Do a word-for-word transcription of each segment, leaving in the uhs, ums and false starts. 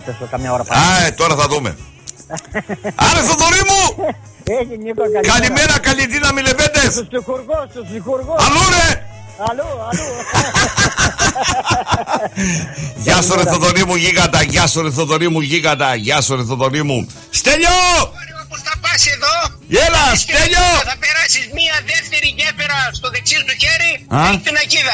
καμιά ώρα Α, ε, τώρα θα δούμε. Άρε Θοδωρή μου! Έχει Νίκο, καλημέρα. Καλημέρα, καλή δύναμη λεβέντες. Στους λιχουργούς, στους λιχουργούς. Αλλού ρε! Αλλού, αλλού. Γεια σου ρε Θοδωρή μου γίγαντα, γεια σου ρε Θοδωρή μου γίγαντα, γεια σου ρε Θοδωρή μου. Στέλιο! Πώς θα πας εδώ? Έλα, Στέλιο! Θα περάσεις μία δεύτερη γέφυρα στο δεξί του χέρι, έχει την ακίδα.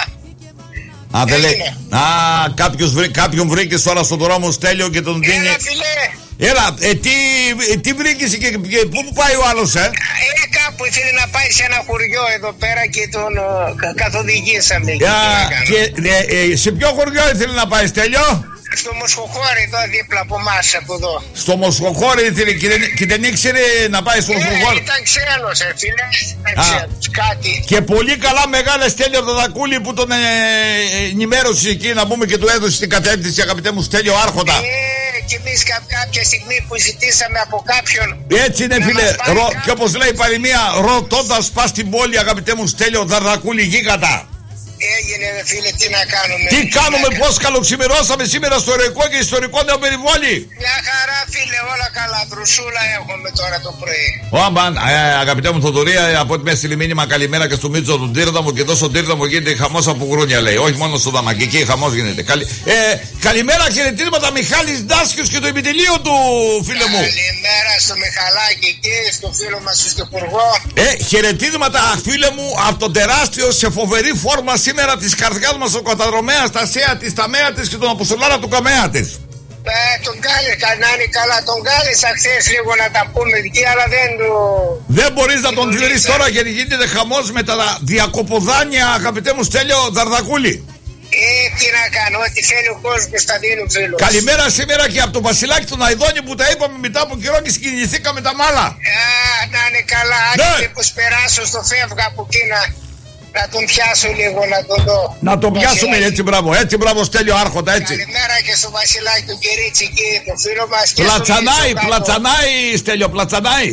Α, δεν λέει. Α, κάποιος βρή, κάποιον βρήκες τώρα στον δρόμο, Στέλιο, και τον δίνει. Έλα φίλε. Έλα, ε, τι, τι βρήκες και, και πού πάει ο άλλος, ε? Ε, κάπου ήθελε να πάει σε ένα χωριό εδώ πέρα και τον uh, καθοδηγήσαμε. Yeah, και, ε, ε, σε ποιο χωριό ήθελε να πάει, Στέλιο? Στο Μοσχοχώρι εδώ δίπλα από εμάς από εδώ. Στο Μοσχοχώρι ήθελε και δεν, και δεν ήξερε να πάει στο Μοσχοχώρι. Ε, ήταν ξένος, ε, φίλε. Ξένος, κάτι. Και πολύ καλά, μεγάλε Στέλιο Δαδακούλη, που τον ε, ενημέρωσε εκεί, να πούμε, και του έδωσε την κατεύθυνση, αγαπητέ μου Στέλιο Άρχοντα. Ε, και εμείς κάποια στιγμή που ζητήσαμε από κάποιον. Έτσι είναι, φίλε. Ρο, και όπως λέει η παροιμία, ρωτώντας πας στην πόλη, αγαπητέ μου Στέλιο Δαδακούλη γίγαντα. Έγινε ρε φίλε, τι να κάνουμε. Τι κάνουμε, πώς καλοξημερώσαμε σήμερα στο ερωικό και ιστορικό νέο περιβόλι. Μια χαρά φίλε, όλα καλά. Δρουσούλα έχουμε τώρα το πρωί. Ω αμάν, ε, αγαπητέ μου Θοδωρία, από ό,τι με έστειλε μήνυμα καλημέρα και στο Μίτσο τον Τύρδαμο, και εδώ στον Τύρδαμο γίνεται χαμός από γρούνια, λέει. Όχι μόνο στο Δαμακί, εκεί χαμός γίνεται. Καλη... Ε, καλημέρα, χαιρετίσματα Μιχάλης Ντάσκιος και το επιτελείο του, φίλε μου. Καλημέρα στο Μιχαλάκη και στο φίλο μας στο Υπουργό. Ε, χαιρετίσματα, φίλε μου, από τον τεράστιο σε φοβερή φόρμα σήμερα της καρδιάς μας ο Καταδρομέας, τα σέα της, τα μέα της και τον Αποστολάρα του Καμέα της. Ε, τον κάλεσα, να είναι καλά, τον κάλεσα χθες λίγο να τα πούμε εκεί, αλλά δεν το... Δεν μπορείς να τον δεις τώρα, γιατί γίνεται χαμός με τα διακοποδάνια, αγαπητέ μου Στέλιο Δαρδακούλη. Ε, τι να κάνω, ό,τι θέλει ο κόσμος θα δίνουν φίλους. Καλημέρα σήμερα και από τον Βασιλάκη τον Αϊδόνη, που τα είπαμε μετά από καιρό και συγκινηθήκαμε τα μάλα. Α, να είναι καλά, ναι. Άντε πως περάσω στο φεύγα από εκεί να, να τον πιάσω λίγο, να τον δω. Να τον πιάσουμε, έτσι μπράβο, έτσι μπράβο Στέλιο Άρχοντα, έτσι. Καλημέρα και στο Βασιλάκη του Κυρίτσι και το φίλο μας. Πλατσανάει, πλατσανάει Στέλιο, πλατσανάει.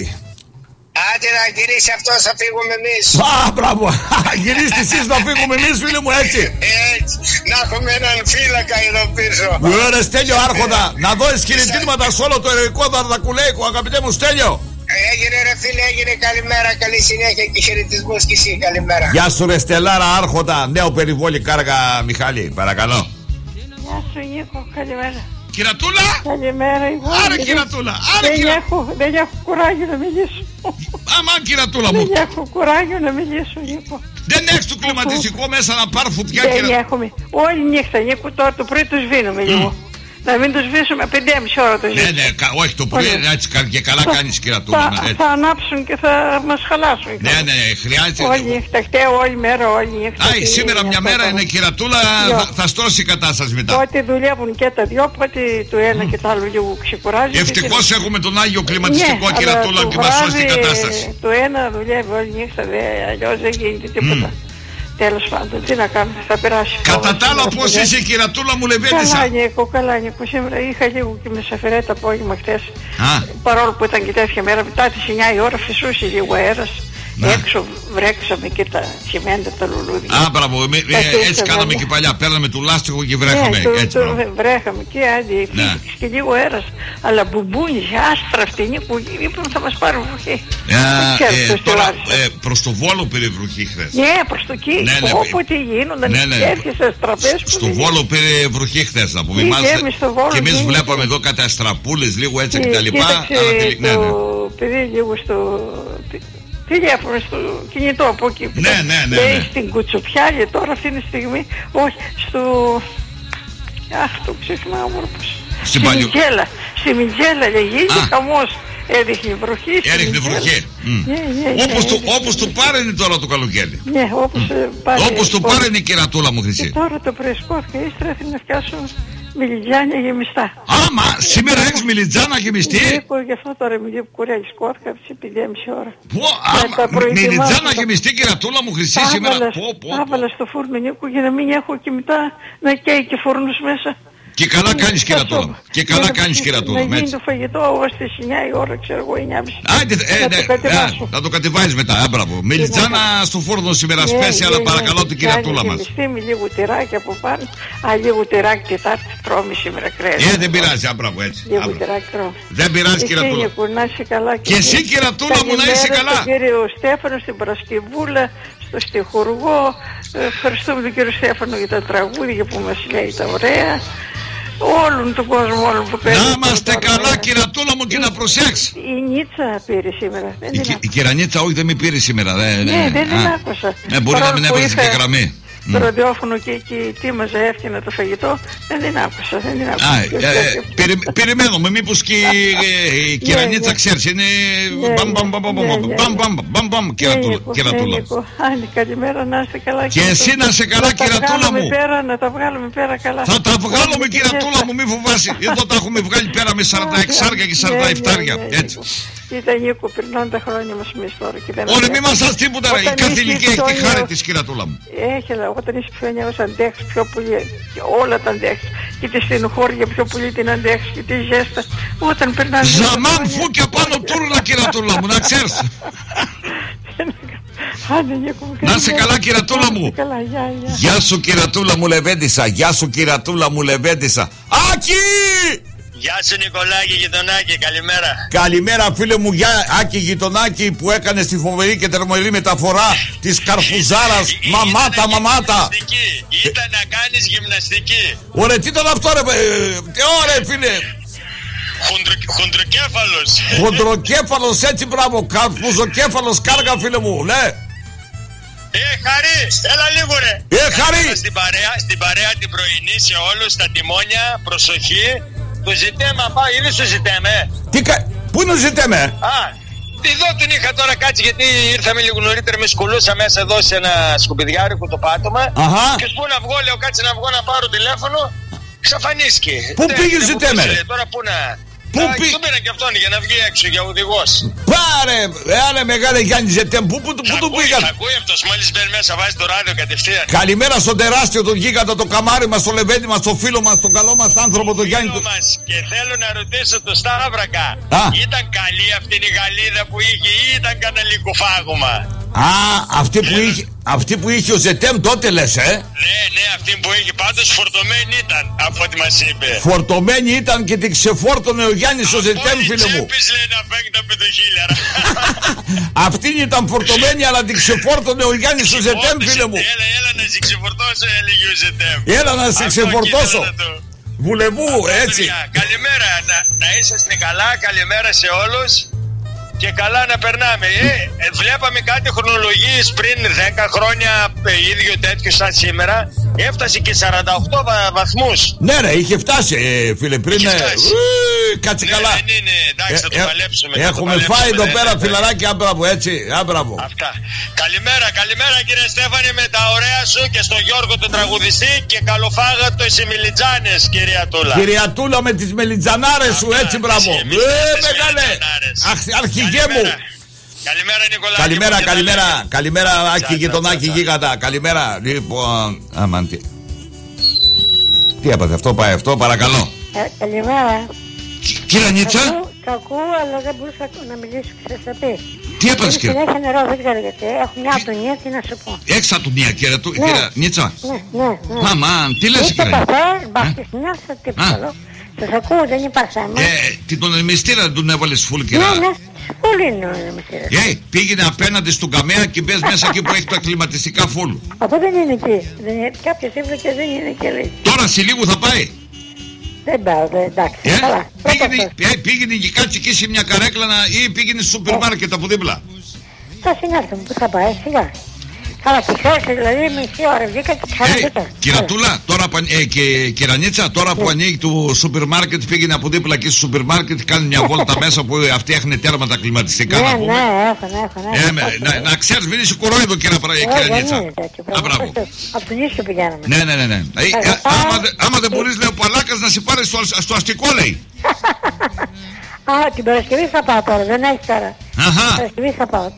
Άντε να γυρίσει αυτός, θα φύγουμε εμείς. Α, μπράβο, γυρίστε εσείς να φύγουμε εμείς, φίλοι μου, έτσι. Έτσι, να έχουμε έναν φύλακα εδώ πίσω. Ωραία Στέλιο Άρχοντα, να δώσεις χαιρετίσματα σε όλο το ερωικό Δαρδακουλέικο, αγαπητέ μου Στέλιο. Έγινε ρε φίλε, έγινε, καλημέρα, καλή συνέχεια και χαιρετισμούς και εσύ, καλημέρα. Γεια σου ρε Στελάρα Άρχοντα, νέο περιβόλι κάργα Μιχάλη, παρακαλώ. Γεια σου Νίκο, καλημέρα. Κυρατούλα! Καλημέρα, εγώ. Άρα Κυρατούλα! Άρα δεν, κυρα... έχω, δεν έχω κουράγιο να μιλήσω. Αμάν Κυρατούλα μου! Δεν έχω κουράγιο να μιλήσω, Νίκο. Δεν έχεις το κλιματιστικό μέσα να πάρει φωτιά, δεν κυρα... έχουμε. Όλη νύχτα, Νίκο, τώρα το πρωί το σβήνουμε mm. λίγο. Να μην το σβήσουμε πέντε και μισή ώρα το σβήσουμε. Ναι, ναι, κα, όχι το πρωί, έτσι και καλά θα, κάνεις Κυρατούλα. Θα, ναι, θα ανάψουν και θα μας χαλάσουν. Ναι, ναι, χρειάζεται. Όλη νύχτα, χτες, όλη μέρα, όλη νύχτα. Άι, σήμερα μια μέρα είναι Κυρατούλα, θα, θα στρώσει η κατάσταση μετά. Πότε δουλεύουν και τα δυο, πότε το ένα και το άλλο λίγο ξεκουράζει. Ευτυχώς και... έχουμε τον Άγιο κλιματιστικό, ναι, Κυρατούλα, και μας σώσει την κατάσταση. Το ένα δουλεύει όλη νύχτα, αλλιώς δεν γίνεται τίποτα. Mm. Τέλος πάντων, τι να κάνουμε, θα περάσει. Κατά τα άλλα, πώς είσαι, Κυρατούλα μου, Λεβέντισσα? Καλά, Νίκο, καλά, Νίκο. Σήμερα είχα λίγο και με σαφερέ το απόγευμα χτες. Παρόλο που ήταν και τέτοια μέρα, μετά τις εννιά η ώρα φυσούσε λίγο αέρας. Να. Έξω βρέξαμε και τα τσιμέντα, τα λουλούδια. Α, μπράβο, ε, ε, έτσι κάναμε και παλιά. Παίρναμε του λάστιχο και βρέχαμε. Ναι, το, έτσι, το, βρέχαμε και άντι, ναι. Και λίγο αέρας. Αλλά μπουμπούνιζε, άστρα φτηνή που είπαμε θα μας πάρουν βροχή. Ε, ε, τώρα, ε, προς το Βόλο πήρε βροχή χθες. Ναι, προς το εκεί. Ναι, ναι, όποτε γίνονταν ναι, ναι, τέτοιες αστραπές. Στο Βόλο πήρε βροχή χθες, να πούμε. Και εμείς βλέπαμε εδώ κάτι αστραπούλες, λίγο έτσι και τα λοιπά. Το παιδί λίγο στο... τηλέφωνο στο κινητό από εκεί που ναι, ναι, ναι, λέει ναι. Στην Κουτσοπιάλη τώρα αυτή τη στιγμή, όχι στο... Αχ, το ξεχνάω όμως. Στη Μιτζέλα, στη Μιτζέλα λέγει, χαμός. Έδειχνε βροχή. Έδειχνε βροχή. Mm. Ναι, ναι, όπως, ναι, το, ναι, όπως το πάραινε τώρα το καλοκαίρι. Ναι, όπως mm. πάρε, όπως το πάραινε η Κυρατούλα μου, Χρυσή. Και τώρα το πρεσκόρκα ύστερα θα να φτιάσω μιλιτζάνια γεμιστά. Άμα, σήμερα έχεις μιλιτζάνα γεμιστή. Έχω γι' αυτό τώρα με δύο κουρέλι σκόρκα από τις πέντε και μισή ώρα. Πω, άμα, μιλιτζάνα γεμιστή, Κυρατούλα μου, Χρυσή, σήμερα. Τα έβαλα στο φούρνο, Νίκο, για να μην έχω και μετά να καίει και φούρνους μέσα. Και καλά κάνεις Κυρατούλα μου. Και καλά κάνεις Κυρατούλα μου. Να γίνει το φαγητό εγώ στις εννιά η ώρα, ξέρω εγώ, εννιά και μισή. Άντε, ε, ναι, θα το κατεβάζεις μετά, άμπραβο. Μελιτζάνα στο φούρνο σήμερα σπέσια, αλλά παρακαλώ την Κυρατούλα μας. Με λίγο τυράκι από πάνω, α, λίγο τυράκι Τετάρτη τρώμε σήμερα κρέας. Ε, δεν πειράζει, άμπραβο έτσι. Λίγο τυράκι τρώμε. Δεν πειράζει Κυρατούλα. Και εσύ Κυρατούλα μου να είσαι καλά. Στον κύριο Στέφανο, στην Παρασκευούλα, στο Στιχουργό. Ευχαριστούμε τον κύριο Στέφανο για τα τραγούδια που μας λέει τα ωραία. Όλον τον κόσμο, όλον που παίρνει. Να είμαστε καλά Κυρατούλα μου και να προσέξεις. Η Νίτσα πήρε σήμερα. Η Κυρανίτσα όχι δεν με πήρε σήμερα. Ναι, δεν την άκουσα. Μπορεί να μην έβαζε και γραμμή. Το ραδιόφωνο και εκεί τίμαζε, έφτιανα το φαγητό. Δεν την άκουσα, δεν την άκουσα. Α, ε, ε, περι, περιμένουμε, μήπως και η Κυρανίτσα ξέρεις, είναι μπαμ μπαμ μπαμ μπαμ μπαμ μπαμ Κυρατούλα. Άντε, καλημέρα, να είστε καλά. Και εσύ να είσαι καλά Κυρατούλα μου. Να τα βγάλουμε πέρα καλά. Θα τα βγάλουμε Κυρατούλα μου, μη φοβάσαι. Εδώ τα έχουμε βγάλει πέρα με σαράντα έξι και σαράντα επτά. Έτσι. Κοίτα Νίκο, περνάνε τα χρόνια μας εμείς τώρα. Ωραία, μη μας σας τίποτα ρε, η καθηλική έχει τη χάρη της Κυρατούλα μου. Έχει, αλλά όταν είσαι πιο νέος αντέχεις πιο πολύ, όλα τα αντέχεις. Και τη στενοχώρια πιο πολύ την αντέχεις και τη ζέστα. Όταν περνάνε... Ζαμάν φούκια πάνω τούρλα Κυρατούλα μου, να ξέρεις. Να είσαι καλά Κυρατούλα μου. Γεια σου Κυρατούλα μου Λεβέντισσα, γεια σου Κυρατούλα μου Λεβέντισσα. Άκη! Γεια σου Νικολάκη Γειτονάκη, καλημέρα. Καλημέρα φίλε μου, γεια Άκη Γειτονάκη που έκανε στη φοβερή και τερμοερή μεταφορά της Καρφουζάρας. Ή, μαμάτα, ήταν μαμάτα. Ήταν να κάνεις γυμναστική. Ωραία, τι ήταν αυτό ρε, τι ωραία φίλε. Χοντρο, χοντροκέφαλος. Χοντροκέφαλος, έτσι μπράβο, καρφουζοκέφαλος κάργα φίλε μου, ναι. Ε, Χαρή, έλα λίγο ρε. Ε, Χαρή. Στην παρέα, στην παρέα την πρωινή σε όλους, στα τιμόνια, προσοχή. Το ζητέμα, πάω, είδες το ζητέμε. Τι κα... Πού είναι το ζητέμε? Α, εδώ τον είχα τώρα κάτσει γιατί ήρθαμε λίγο νωρίτερα, με σκουλούσα μέσα εδώ σε ένα σκουπιδιάρικο το πάτωμα. Αχα. Και πού να βγω, λέω κάτσε να βγω να πάρω τηλέφωνο. Ξαφανίστηκε. Πού πήγε το ζητέμε? Τώρα πού να... Πού πή... Του πήρα και αυτόν για να βγει έξω για οδηγός. Πάρε, έλα μεγάλε Γιάννη Ζετέμ, πού, πού, πού του πήγαν? Θα ακούει αυτός, μόλις μπαίνει μέσα, βάζει το ράδιο κατευθείαν. Καλημέρα στον τεράστιο, τον γίγαντα, το καμάρι μας, το λεβέντι μας, το φίλο μας, τον καλό μας άνθρωπο, τον Γιάννη. Το... Μας. Και θέλω να ρωτήσω το Σταύρακα, Α. ήταν καλή αυτή η γαλίδα που είχε ή ήταν κανένα λυκοφάγωμα? Α, αυτή που, είχε, αυτή που είχε ο Ζετέμ τότε λες, ε? Ναι, ναι, αυτή που είχε, πάντως φορτωμένη ήταν, από ό,τι μας είπε. Φορτωμένη ήταν και την ξεφόρτωνε ο Γιάννης ο Ζετέμ, φίλε μου. Τσέπης λέει να φέγει τα πεντοχίλιαρα. Αυτή ήταν φορτωμένη, αλλά την ξεφόρτωνε ο Γιάννης ο Ζετέμ, φίλε μου. Έλα, έλα να σε ξεφορτώσω, έλεγε ο Ζετέμ. Έλα να σε ξεφορτώσω. Βουλεβού, έτσι. Καλημέρα, να, να είσαστε καλά, καλημέρα σε όλους. Και καλά να περνάμε. Ε, ε, βλέπαμε κάτι χρονολογίες πριν δέκα χρόνια, ε, ίδιο τέτοιο σαν σήμερα. Έφτασε και σαράντα οκτώ βα, βαθμούς. Ναι ρε, είχε φτάσει ε, φίλε πριν. Ε, ου, κάτσε ναι, καλά. Ναι, ναι, ναι, εντάξει, θα το ε, παλέψουμε. Έχουμε το φάει εδώ ναι, πέρα ναι, φιλαράκι, άμπραβο έτσι, άμπραβο. Αυτά. Καλημέρα, καλημέρα κύριε Στέφανε με τα ωραία σου και στο Γιώργο τον τραγουδιστή και καλοφάγατο σε Μελιτζάνες, κυρία Τούλα. Κυρία Τούλα με τις μελιτζανάρες σου, έτσι μπράβο. Ε, μεγάλε, αρχηγέ μου. Καλημέρα Νικολάκη. Καλημέρα, καλημέρα, καλημέρα Άκη Γειτονάκη γίγαντα. Καλημέρα. Λοιπόν, αμάν τι. Τι έπαθε αυτό, πάει αυτό, παρακαλώ. Καλημέρα. Κύριε Νίτσα. Το ακούω, αλλά δεν μπορούσα να μιλήσω και θα πει. Τι έπαθες κύριε? Συνέχεια νερό, δεν ξέρω γιατί. Έχω μια ατονία, τι να σου πω. Έξα του μία κύριε Νίτσα. Ναι, ναι, ναι. Αμάν, τι λες κύριε? Είτε καφέ, μπαχτισμιά, σε τίποτα. Σας ακούω, δεν υπάρχει θέμα. Ε, την τον εμιστήρα δεν τον έβαλες φουλ κύριε? Ναι, ναι, φουλ είναι ο εμιστήρας. Ε, πήγαινε απέναντι στον καμέα και μπες μέσα εκεί που έχει τα κλιματιστικά φουλ. Αυτό δεν είναι εκεί. Κάποιος είπε και δεν είναι εκεί λέει. Τώρα σε λίγο θα πάει. Δεν πάω, εντάξει. Ε, καλά. Πήγαινε, ε, πήγαινε και κάτσε εκεί σε μια καρέκλα να, ή πήγαινε στο σούπερ μάρκετ από δίπλα. Θα συνέλθουμε, πού θα πάει, σιγά. Αλλά τη χθε δηλαδή μισή ώρα βγήκα και ξαναβγήκα. Κυρατούλα, τώρα που ε, και Κυρανίτσα, τώρα που ανοίγει το σούπερ μάρκετ, πήγαινε από δίπλα και στο σούπερ μάρκετ, κάνει μια βόλτα μέσα που αυτοί έχουν τέρμα τα κλιματιστικά. Ναι, ναι, έχω, έχω, ναι. Να ξέρεις, μην είσαι κορόιδο Κυρανίτσα. Από τον ίσιο πηγαίναμε. Ναι, ναι, ναι. Άμα δεν μπορείς, λέει ο Παλάκας, να σε πάρει στο αστικό, λέει. Α, την Παρασκευή θα πάω τώρα, δεν έχει τώρα. Την Παρασκευή θα πάω,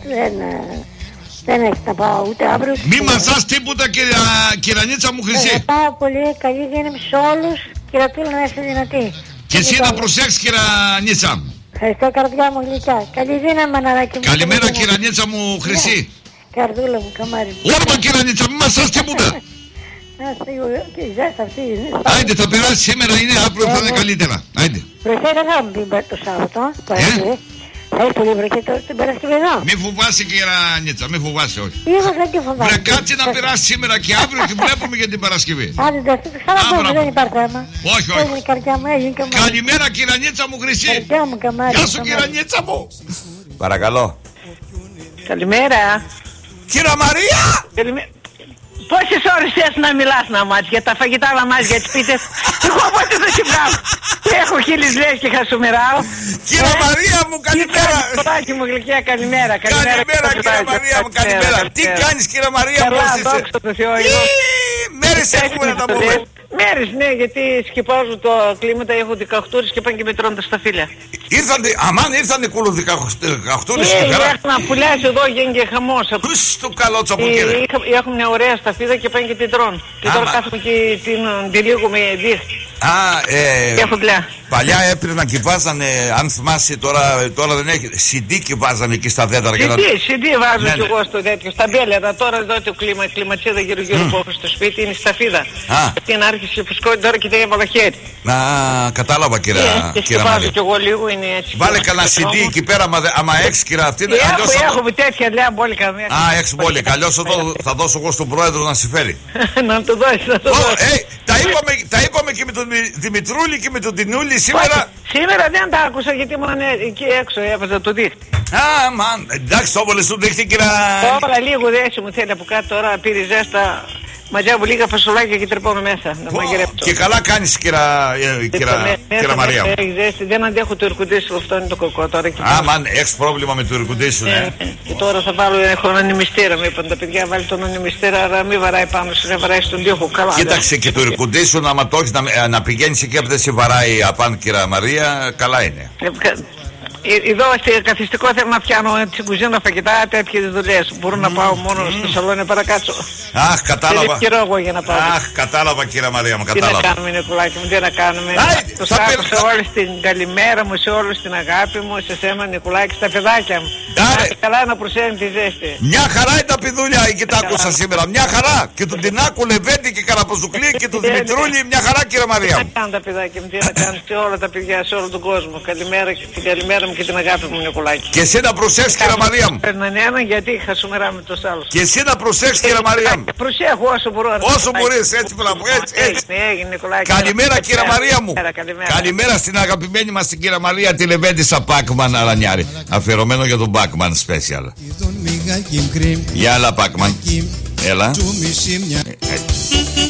δεν έχει να πάω ούτε αύριο. Μη μαζάς τίποτα, Κυρανίτσα μου χρυσή. Θα πάω πολύ, καλή δύναμη σε όλους και κερατούλα να είσαι δυνατή. Και εσύ να προσέξεις κύρα Νίτσα. Ευχαριστώ καρδιά μου γλυκιά. Καλή δύναμη μαναράκι μου. Καλημέρα κύρα Νίτσα μου χρυσή. Καρδούλα μου καμάρι μου. Όρμα κύρα Νίτσα, μην μας σας τίποτα. Άιντε θα περάσει σήμερα, είναι αύριο θα είναι καλύτερα. Άιντε. Προχέρα θα μου πει το Σάββατο. Θα είσαι πολύ βροχή την Παρασκευή εδώ. Μη φοβάσαι κύρα Νίτσα, μη φοβάσαι όχι. Εγώ δεν τη φοβάμαι. Βρε κάτσε να περάσει σήμερα και αύριο και βλέπουμε για την Παρασκευή. Άντε εντάξει, χαρά πάμε, δεν υπάρχει θέμα. Όχι, όχι. Καλημέρα κύρα Νίτσα μου χρυσή. Γεια σου κύρα Νίτσα μου. Παρακαλώ. Καλημέρα. Κύρα Μαρία. Πόσες ώρες θες να μιλάς να μάτς για τα φαγητά να μάτς για τις πίτες. Εγώ πότε θα σε βγάλω. Έχω χίλιες λες και χασουμεράω. Κύριε Μαρία μου καλημέρα. Κοντάκι μου γλυκιά καλημέρα. Καλημέρα κύριε Μαρία μου καλημέρα. Τι κάνεις κύριε Μαρία μου. Καλά δόξα τω Θεώ. Μέρες έχουμε να τα πούμε. Μέρες ναι, γιατί σκεπάζουν το κλίματα, έχω δικαχτούρες και πάνε και με τρώνε τα σταφύλια. Ήρθανε, αμάν ήρθανε κούλου δικαχτούρες. Ναι, έχουν να πουλιάσει εδώ γίνεται χαμός. Πούς το καλό τσαποκύρε. Έχουμε μια ωραία σταφίδα και πάνε και την τρώνε. Και τώρα κάθομαι και την λίγουμε δίχτυ. Α, ε, έχω πλέα. Παλιά έπαιρνα και βάζανε, αν θυμάσαι τώρα, τώρα δεν έχει, σι ντι και βάζανε εκεί στα δέντρα. σι ντι, σι ντι βάζω ναι, κι εγώ στο τέτοιο, στα μπέλερα. Τώρα εδώ το κλίμα, κλιματσίδα γύρω γύρω mm. που έχω στο σπίτι είναι σταφίδα. Αυτή είναι άρχισε και φουσκώνει τώρα και δεν έβαλα χέρι. Να, κατάλαβα κύριε Μαρία. Και σκεφάζω κι εγώ λίγο, είναι έτσι. Βάλε κανένα σι ντι εκεί πέρα, άμα έχεις κύριε αυτή. Έχω, έχω τέτοια λέει μπόλικα. Α, έχεις μπόλικα, αλλιώς θα δώσω εγώ στον πρόεδρο να σε φέρει. Να το δώσεις, να το δώσεις. Τα είπαμε και με τον Δημητρούλη και με τον Τινούλη σήμερα. Σήμερα δεν τα άκουσα γιατί ήμουν εκεί έξω, έβαζα το δίχτυ. Α, μαν, εντάξει το έβαλες το δίχτυ κύριε. Όλα λίγο δέση μου θέλει από κάτω τώρα, πήρε ζέστα. Μαζεύω λίγα φασολάκια και τρεπώνω μέσα να μαγειρέψω. Και καλά κάνεις κύριε Μαρία μου. Δεν αντέχω το air condition, αυτό είναι το κοκό τώρα. Α, μαν, έχεις πρόβλημα με το air condition, ε. Και τώρα θα βάλω, έχω έναν ανεμιστήρα, μου είπαν τα παιδιά, βάλει τον ανεμιστήρα, αλλά μην βαράει πάνω σου, να βαράει στον τοίχο. Καλά. Κοίταξε και το air condition, άμα το έχεις να πηγαίνεις εκεί που δεν σε βαράει απάνω κύριε Μαρία, καλά είναι. Εδώ στο καθιστικό θέλω να πιάνω στην κουζίνα φαγητά, τέτοιες δουλειές. Μπορώ να πάω μόνο στο σαλόνι παρακάτσω. Αχ, κατάλαβα. Είναι καιρό εγώ για να πάω. Αχ, κατάλαβα κύριε Μαρία μου, κατάλαβα. Τι να κάνουμε Νικολάκη μου, τι να κάνουμε. Τους άκουσα όλους την καλημέρα μου, σε όλους την αγάπη μου, σε σένα Νικολάκη, στα παιδάκια μου. Καλά να προσέχουν τη ζέστη. Μια χαρά είναι τα πηδούλια εκεί τα άκουσα σήμερα, μια χαρά. Και τον Τινάκου, Λεβέντη και Καραποζουκλή και τον Δημητρούλη, μια χαρά κύριε Μαρία μου. Τι να κάνουν τα παιδάκια μου, τι να κάνουν σε όλα τα παιδιά, σε όλο τον κόσμο. Καλημέρα και την καλημέρα μου και την αγάπη μου Νικολάκη. Και εσύ να προσέξεις κύριε Μαρία μου. Παίρνανε ένα γιατί χασούμερα με τους άλλους. Και εσύ να προσέξεις κύριε Μαρία μου. Προσέχω όσο μπορώ. Όσο μπορείς έτσι πλαβού, έτσι, έτσι. Καλημέρα κύριε Μαρία μου. Καλημέρα στην αγαπημένη μας την κύριε Μαρία τη Λεβέντισσα Πάκμαν Αρανιάρη. Αφιερωμένο για τον Πάκμαν Special. Γεια άλλα Πάκμαν. Έλα.